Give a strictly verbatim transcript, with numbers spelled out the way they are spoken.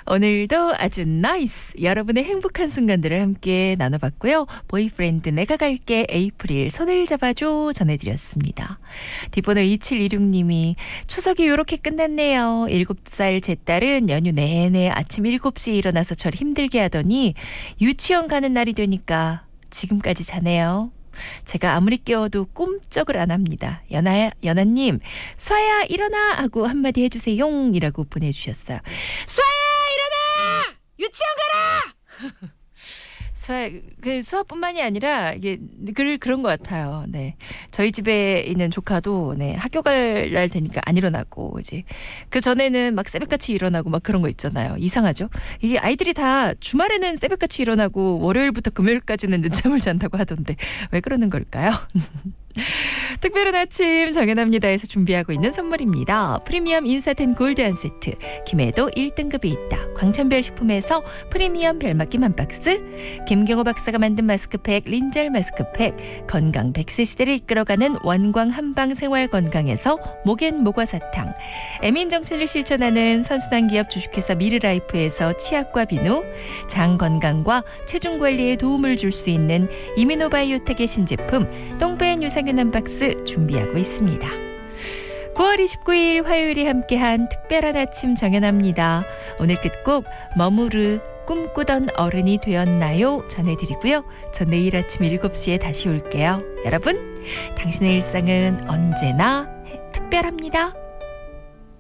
오늘도 아주 나이스 여러분의 행복한 순간들을 함께 나눠봤고요. 보이프렌드 내가 갈게 에이프릴 손을 잡아줘 전해드렸습니다. 뒷번호 이칠이육님이 추석이 이렇게 끝났네요. 일곱 살 제 딸은 연휴 내내 아침 일곱 시에 일어나서 저를 힘들게 하더니 유치원 가는 날이 되니까 지금까지 자네요. 제가 아무리 깨워도 꼼짝을 안 합니다. 연아야, 연아님, 수아야 일어나 하고 한마디 해주세요 이라고 보내주셨어요. 수아야 일어나! 유치원 가라! 수아, 그 수아뿐만이 아니라 이게 그 그런 것 같아요. 네, 저희 집에 있는 조카도 네 학교 갈 날 되니까 안 일어나고 이제 그 전에는 막 새벽같이 일어나고 막 그런 거 있잖아요. 이상하죠? 이게 아이들이 다 주말에는 새벽같이 일어나고 월요일부터 금요일까지는 늦잠을 잔다고 하던데 왜 그러는 걸까요? 특별한 아침 정연합니다에서 준비하고 있는 선물입니다. 프리미엄 인사텐 골드 한 세트, 김해도 일 등급이 있다. 광천별 식품에서 프리미엄 별맛김 한 박스, 김경호 박사가 만든 마스크팩 린젤 마스크팩, 건강 백 세 시대를 이끌어가는 원광 한방 생활 건강에서 목엔 모과사탕, 에민 정신을 실천하는 선순환 기업 주식회사 미르라이프에서 치약과 비누, 장 건강과 체중 관리에 도움을 줄 수 있는 이미노바이오텍의 신제품 똥배엔 유산균 한 박스 준비하고 있습니다. 구월 이십구일 화요일에 함께한 특별한 아침 정연합니다. 오늘 끝곡 머무르 꿈꾸던 어른이 되었나요? 전해드리고요. 저 내일 아침 일곱 시에 다시 올게요. 여러분, 당신의 일상은 언제나 특별합니다.